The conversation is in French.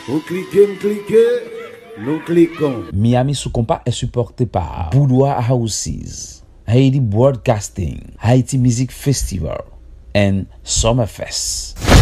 Vous cliquez, nous cliquons. Miami sous compas est supporté par Boudoir Houses, Haiti Broadcasting, Haiti Music Festival and Summerfest.